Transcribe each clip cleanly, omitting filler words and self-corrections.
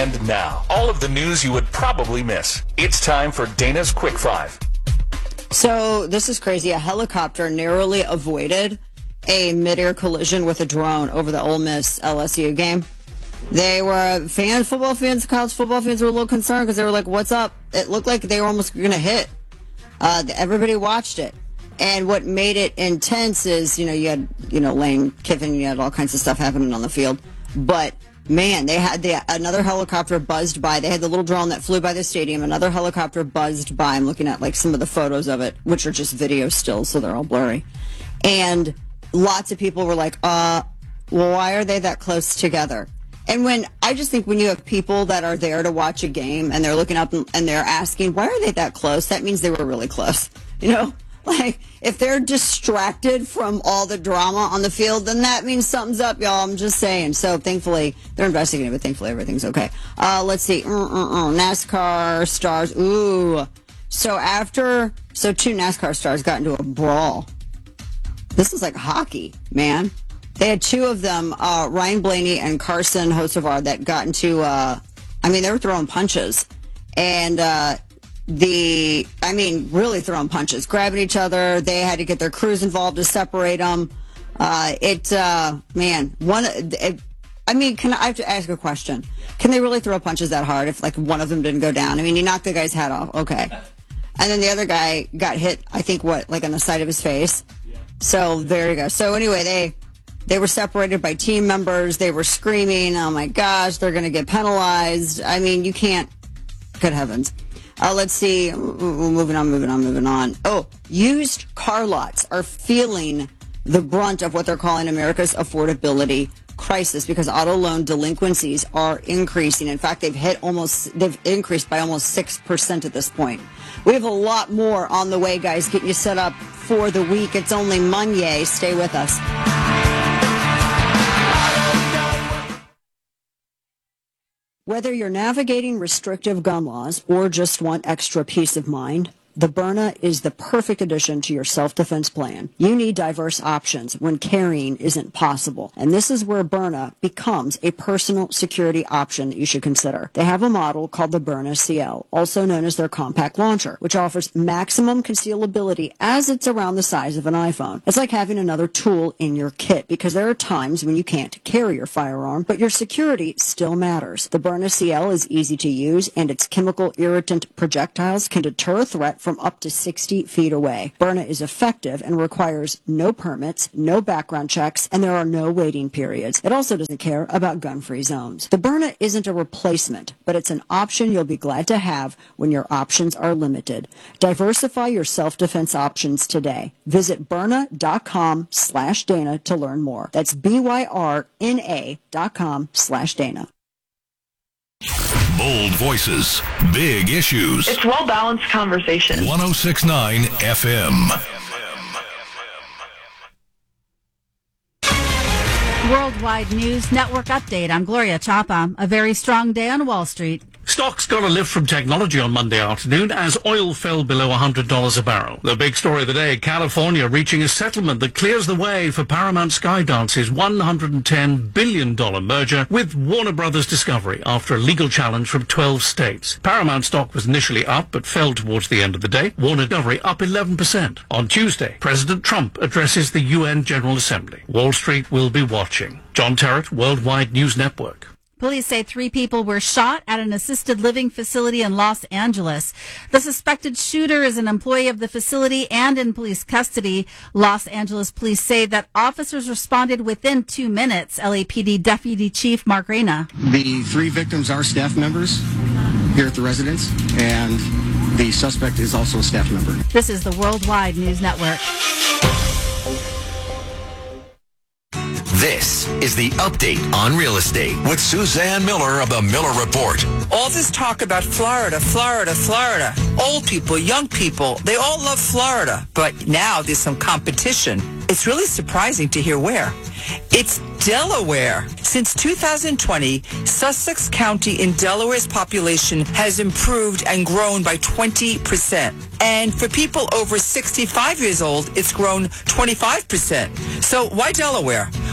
And now, all of the news you would probably miss. It's time for Dana's Quick Five. So this is crazy. A helicopter narrowly avoided a mid-air collision with a drone over the Ole Miss LSU game. They were football fans, college football fans were a little concerned because they were like, what's up? It looked like they were almost going to hit. Everybody watched it. And what made it intense is, you had, Lane Kiffin, you had all kinds of stuff happening on the field. But, man, they had another helicopter buzzed by. They had the little drone that flew by the stadium. Another helicopter buzzed by. I'm looking at, some of the photos of it, which are just video stills, so they're all blurry. And lots of people were like, well, why are they that close together? And when you have people that are there to watch a game and they're looking up and they're asking, why are they that close? That means they were really close. If they're distracted from all the drama on the field, then that means something's up, y'all. I'm just saying. So thankfully, they're investigating, but thankfully everything's okay. Let's see. NASCAR stars. Ooh. So two NASCAR stars got into a brawl. This is like hockey, man. They had two of them, Ryan Blaney and Carson Hocevar, that got into, they were throwing punches. And, really throwing punches, grabbing each other. They had to get their crews involved to separate them. I have to ask a question. Can they really throw punches that hard if, one of them didn't go down? You knocked the guy's head off. Okay. And then the other guy got hit, I think, on the side of his face. So there you go. So anyway, they were separated by team members. They were screaming, oh my gosh, they're going to get penalized. You can't. Good heavens. Let's see. Moving on. Oh, used car lots are feeling the brunt of what they're calling America's affordability crisis because auto loan delinquencies are increasing. In fact, they've increased by almost 6% at this point. We have a lot more on the way, guys. Getting you set up for the week. It's only Monday. Stay with us. Whether you're navigating restrictive gun laws or just want extra peace of mind, the Byrna is the perfect addition to your self-defense plan. You need diverse options when carrying isn't possible. And this is where Byrna becomes a personal security option that you should consider. They have a model called the Byrna CL, also known as their compact launcher, which offers maximum concealability as it's around the size of an iPhone. It's like having another tool in your kit because there are times when you can't carry your firearm, but your security still matters. The Byrna CL is easy to use, and its chemical irritant projectiles can deter a threat from up to 60 feet away. Byrna is effective and requires no permits, no background checks, and there are no waiting periods. It also doesn't care about gun-free zones. The Byrna isn't a replacement, but it's an option you'll be glad to have when your options are limited. Diversify your self-defense options today. Visit Byrna.com/Dana to learn more. That's BYRNA.com/Dana. Bold voices, big issues. It's well-balanced conversation. 106.9 FM. Worldwide News Network update. I'm Gloria Chapa. A very strong day on Wall Street. Stocks got a lift from technology on Monday afternoon as oil fell below $100 a barrel. The big story of the day, California reaching a settlement that clears the way for Paramount Skydance's $110 billion merger with Warner Brothers Discovery after a legal challenge from 12 states. Paramount stock was initially up but fell towards the end of the day. Warner Discovery up 11%. On Tuesday, President Trump addresses the UN General Assembly. Wall Street will be watching. John Terrett, Worldwide News Network. Police say 3 people were shot at an assisted living facility in Los Angeles. The suspected shooter is an employee of the facility and in police custody. Los Angeles police say that officers responded within 2 minutes. LAPD Deputy Chief Mark Reyna. The 3 victims are staff members here at the residence, and the suspect is also a staff member. This is the Worldwide News Network. This is the update on real estate with Suzanne Miller of the Miller Report. All this talk about Florida. Old people, young people, they all love Florida. But now there's some competition. It's really surprising to hear where. It's Delaware. Since 2020, Sussex County in Delaware's population has improved and grown by 20%. And for people over 65 years old, it's grown 25%. So why Delaware?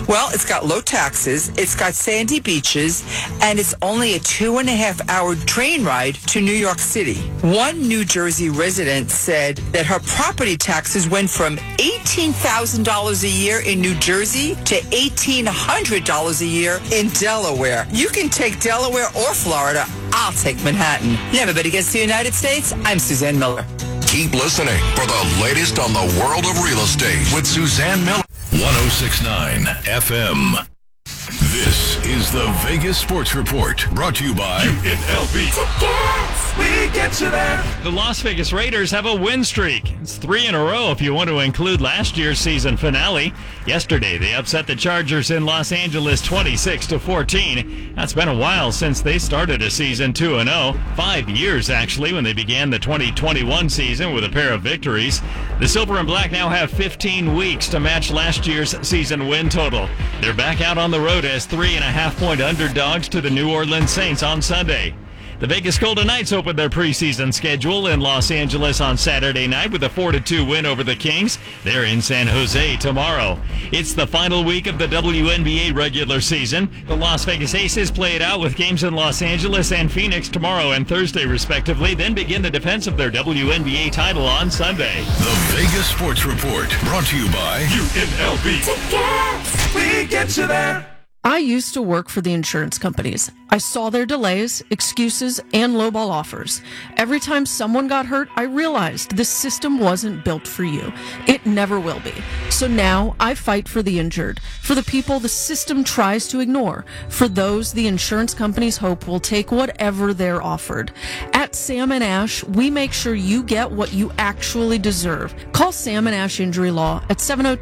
Well, it's got low taxes, it's got sandy beaches, and it's only a 2.5-hour train ride to New York City. One New Jersey resident said that her property taxes went from $18,000 a year in New Jersey to $1,800 a year in Delaware. You can take Delaware or Florida. I'll take Manhattan. Never bet against the United States. I'm Suzanne Miller. Keep listening for the latest on the world of real estate with Suzanne Miller. 106.9 FM. This is the Vegas Sports Report, brought to you by UNLV. Tickets! We get you there. The Las Vegas Raiders have a win streak. It's 3 in a row if you want to include last year's season finale. Yesterday, they upset the Chargers in Los Angeles 26-14. That's been a while since they started a season 2-0. 5 years, actually, when they began the 2021 season with a pair of victories. The Silver and Black now have 15 weeks to match last year's season win total. They're back out on the road as 3.5-point underdogs to the New Orleans Saints on Sunday. The Vegas Golden Knights opened their preseason schedule in Los Angeles on Saturday night with a 4-2 win over the Kings. They're in San Jose tomorrow. It's the final week of the WNBA regular season. The Las Vegas Aces play it out with games in Los Angeles and Phoenix tomorrow and Thursday, respectively, then begin the defense of their WNBA title on Sunday. The Vegas Sports Report, brought to you by UNLV. Tickets! We get you there. I used to work for the insurance companies. I saw their delays, excuses, and lowball offers. Every time someone got hurt, I realized this system wasn't built for you. It never will be. So now I fight for the injured, for the people the system tries to ignore, for those the insurance companies hope will take whatever they're offered. At Sam & Ash, we make sure you get what you actually deserve. Call Sam & Ash Injury Law at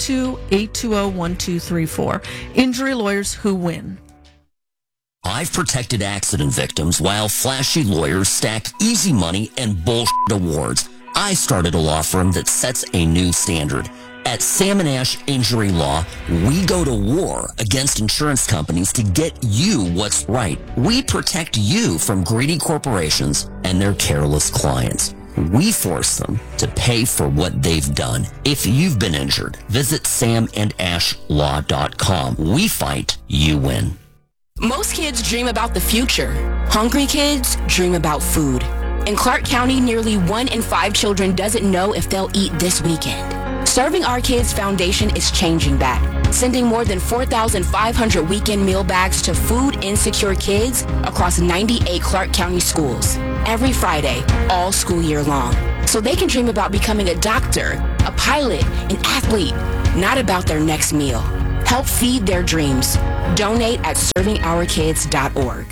702-820-1234. Injury lawyers who win. I've protected accident victims while flashy lawyers stack easy money and bullshit awards. I started a law firm that sets a new standard. At Sam & Ash Injury Law, we go to war against insurance companies to get you what's right. We protect you from greedy corporations and their careless clients. We force them to pay for what they've done. If you've been injured, visit samandashlaw.com. We fight, you win. Most kids dream about the future. Hungry kids dream about food. In Clark County, nearly 1 in 5 children doesn't know if they'll eat this weekend. Serving Our Kids Foundation is changing that, sending more than 4,500 weekend meal bags to food insecure kids across 98 Clark County schools every Friday, all school year long, so they can dream about becoming a doctor, a pilot, an athlete, not about their next meal. Help feed their dreams. Donate at servingourkids.org.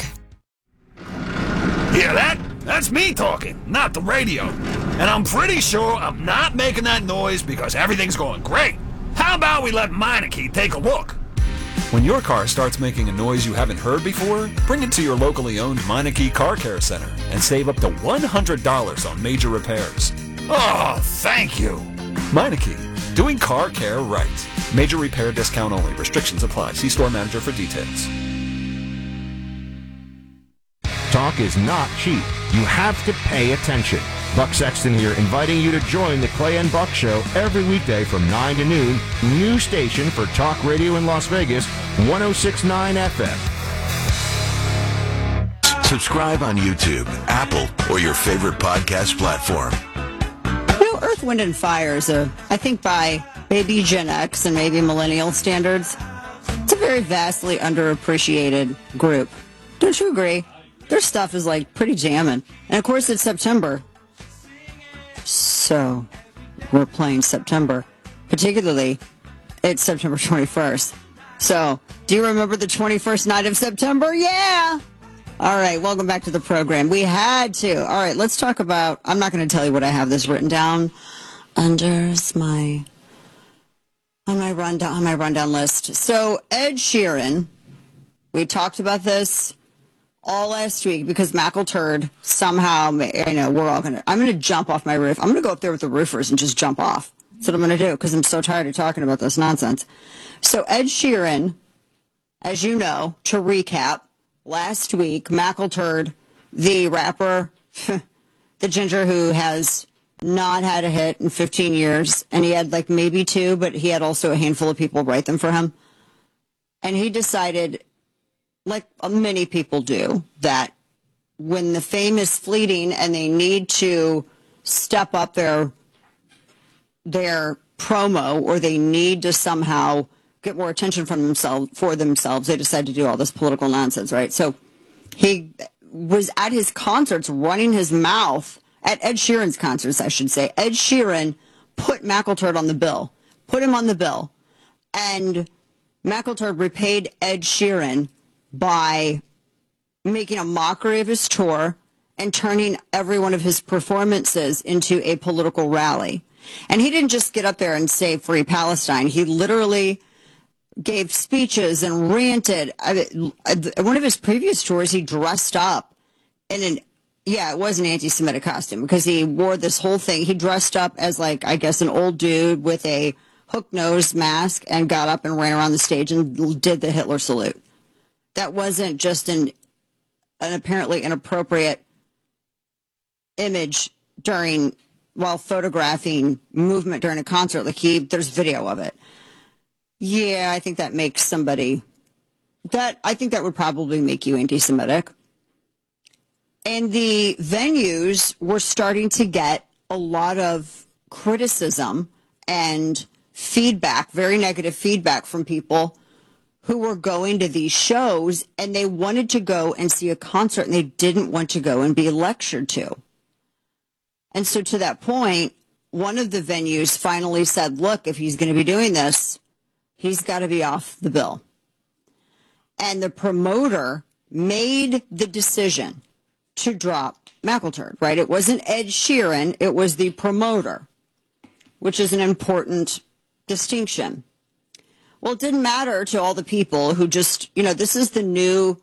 Hear that? That's me talking, not the radio. And I'm pretty sure I'm not making that noise because everything's going great. How about we let Meineke take a look? When your car starts making a noise you haven't heard before, bring it to your locally owned Meineke Car Care Center and save up to $100 on major repairs. Oh, thank you. Meineke, doing car care right. Major repair discount only. Restrictions apply. See store manager for details. Talk is not cheap. You have to pay attention. Buck Sexton here, inviting you to join the Clay and Buck Show every weekday from 9 to noon. New station for talk radio in Las Vegas, 106.9 FM. Subscribe on YouTube, Apple, or your favorite podcast platform. You know, Earth, Wind, and Fire is I think by maybe Gen X and maybe millennial standards, it's a very vastly underappreciated group. Don't you agree? Their stuff is like pretty jamming. And of course it's September. So we're playing September. Particularly, it's September 21st. So, do you remember the 21st night of September? Yeah! All right, welcome back to the program. We had to. All right, let's talk about, I'm not going to tell you what I have this written down under my rundown list. So, Ed Sheeran, we talked about this all last week because Mackle Turd somehow, I'm going to jump off my roof. I'm going to go up there with the roofers and just jump off. That's what I'm going to do because I'm so tired of talking about this nonsense. So Ed Sheeran, as you know, to recap, last week, Mackle Turd, the rapper, the ginger who has not had a hit in 15 years, and he had like maybe 2, but he had also a handful of people write them for him. And he decided, like many people do, that when the fame is fleeting and they need to step up their promo, or they need to somehow get more attention from themselves, they decide to do all this political nonsense, right? So he was at his concerts running his mouth, at Ed Sheeran's concerts, I should say. Ed Sheeran put McElturd on the bill, put him on the bill, and McElturd repaid Ed Sheeran by making a mockery of his tour and turning every one of his performances into a political rally. And he didn't just get up there and say Free Palestine. He literally gave speeches and ranted. One of his previous tours, he dressed up in it was an anti-Semitic costume, because he wore this whole thing. He dressed up as, like, I guess, an old dude with a hook-nosed mask and got up and ran around the stage and did the Hitler salute. That wasn't just an apparently inappropriate image while photographing movement during a concert. Like, there's video of it. Yeah, I think that makes I think that would probably make you anti-Semitic. And the venues were starting to get a lot of criticism and feedback, very negative feedback from people who were going to these shows, and they wanted to go and see a concert, and they didn't want to go and be lectured to. And so to that point, one of the venues finally said, look, if he's going to be doing this, he's got to be off the bill. And the promoter made the decision to drop McElturd, right? It wasn't Ed Sheeran, it was the promoter, which is an important distinction. Well, it didn't matter to all the people who just, this is the new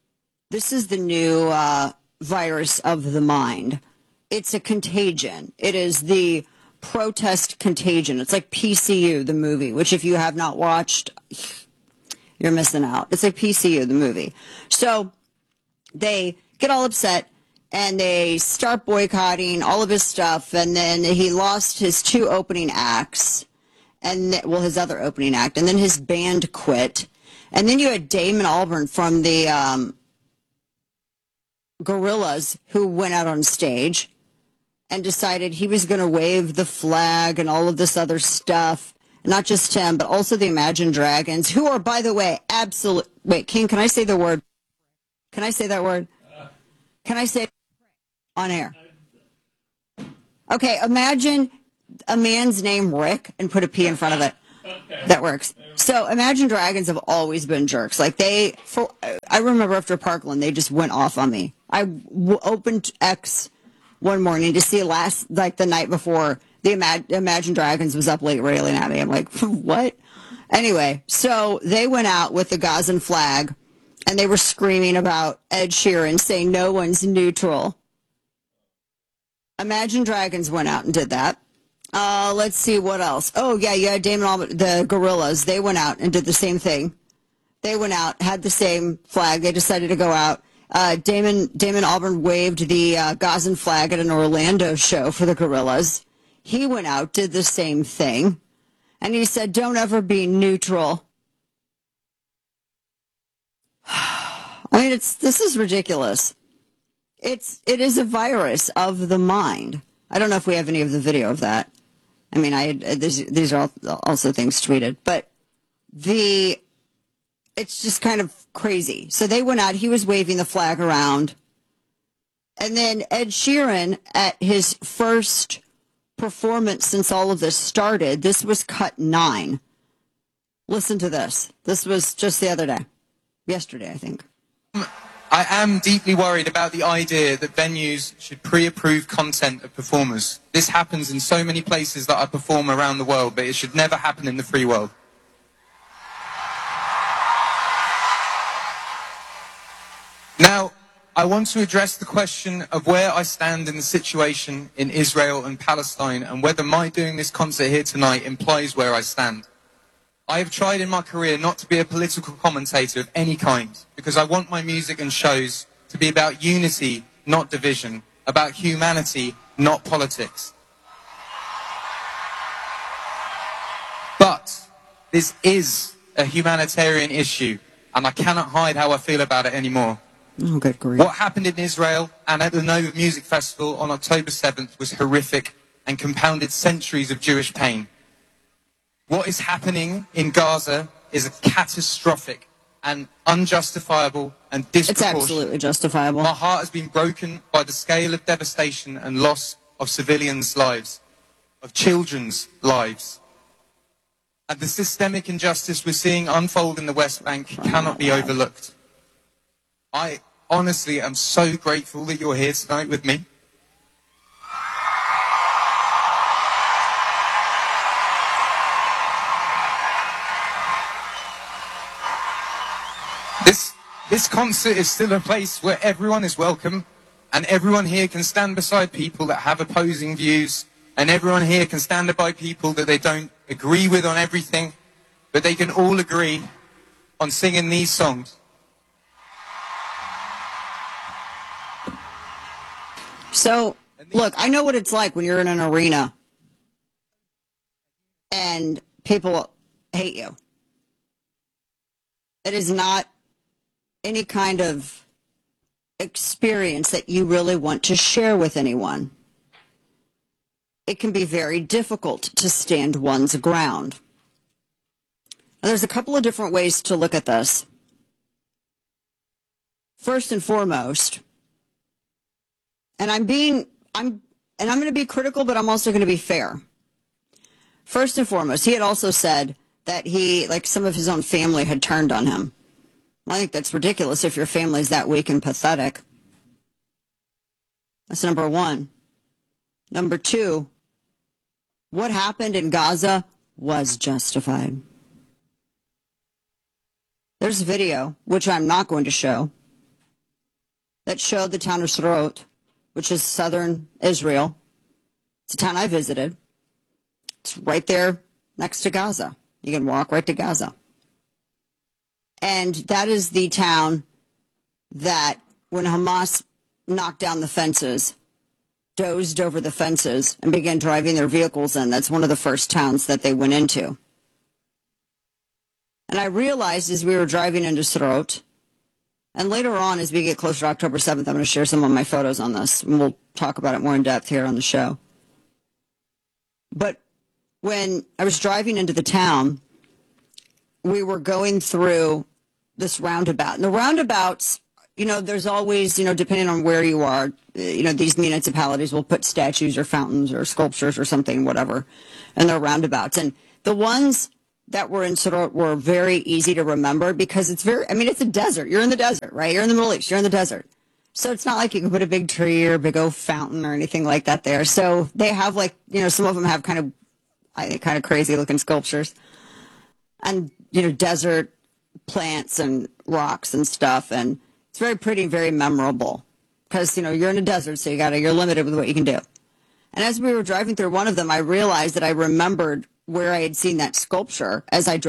virus of the mind. It's a contagion. It is the protest contagion. It's like PCU, the movie, which if you have not watched, you're missing out. It's like PCU, the movie. So they get all upset and they start boycotting all of his stuff. And then he lost his two opening acts, his other opening act, and then his band quit. And then you had Damon Albarn from the Gorillaz, who went out on stage and decided he was going to wave the flag and all of this other stuff. Not just him, but also the Imagine Dragons, who are, by the way, Wait, King, can I say the word? Can I say that word? Can I say it on air? Okay, imagine a man's name Rick and put a P in front of it. Okay. That works. So Imagine Dragons have always been jerks. Like I remember after Parkland, they just went off on me. I opened X one morning to see the night before the Imagine Dragons was up late railing at me. I'm like, what? Anyway, so they went out with the Gazan flag and they were screaming about Ed Sheeran, saying no one's neutral. Imagine Dragons went out and did that. Let's see what else. Oh, yeah, you had Damon Albarn, the Gorillaz. They went out and did the same thing. They went out, had the same flag. They decided to go out. Damon Albarn waved the Gazan flag at an Orlando show for the Gorillaz. He went out, did the same thing, and he said, don't ever be neutral. I mean, this is ridiculous. It is a virus of the mind. I don't know if we have any of the video of that. I mean, these are also things tweeted, but it's just kind of crazy. So they went out, he was waving the flag around, and then Ed Sheeran, at his first performance since all of this started, this was cut 9. Listen to this. This was just the other day. Yesterday, I think. I am deeply worried about the idea that venues should pre-approve content of performers. This happens in so many places that I perform around the world, but it should never happen in the free world. Now, I want to address the question of where I stand in the situation in Israel and Palestine, and whether my doing this concert here tonight implies where I stand. I have tried in my career not to be a political commentator of any kind, because I want my music and shows to be about unity, not division, about humanity, not politics. But this is a humanitarian issue, and I cannot hide how I feel about it anymore. Oh, good grief. What happened in Israel and at the Nova Music Festival on October 7th was horrific and compounded centuries of Jewish pain. What is happening in Gaza is catastrophic and unjustifiable and disproportionate. It's absolutely justifiable. My heart has been broken by the scale of devastation and loss of civilians' lives, of children's lives. And the systemic injustice we're seeing unfold in the West Bank cannot be overlooked. I honestly am so grateful that you're here tonight with me. This concert is still a place where everyone is welcome, and everyone here can stand beside people that have opposing views, and everyone here can stand by people that they don't agree with on everything, but they can all agree on singing these songs. So, look, I know what it's like when you're in an arena and people hate you. It is not any kind of experience that you really want to share with anyone. It can be very difficult to stand one's ground. Now, there's a couple of different ways to look at this. First and foremost, and I'm going to be critical, but I'm also going to be fair. First and foremost, he had also said that some of his own family had turned on him. I think that's ridiculous if your family's that weak and pathetic. That's number one. Number two, what happened in Gaza was justified. There's a video, which I'm not going to show, that showed the town of Sderot, which is southern Israel. It's a town I visited. It's right there next to Gaza. You can walk right to Gaza. And that is the town that, when Hamas knocked down the fences, dozed over the fences and began driving their vehicles in. That's one of the first towns that they went into. And I realized as we were driving into Sderot, and later on as we get closer to October 7th, I'm going to share some of my photos on this, and we'll talk about it more in depth here on the show. But when I was driving into the town, we were going through this roundabout. And the roundabouts, there's always, depending on where you are, these municipalities will put statues or fountains or sculptures or something, whatever, in their roundabouts. And the ones that were in Sderot were very easy to remember because it's a desert. You're in the desert, right? You're in the Middle East. You're in the desert. So it's not like you can put a big tree or a big old fountain or anything like that there. So they have some of them have kind of crazy looking sculptures and, desert plants and rocks and stuff. And it's very pretty, very memorable because, you're in a desert, so you're limited with what you can do. And as we were driving through one of them, I realized that I remembered where I had seen that sculpture as I drove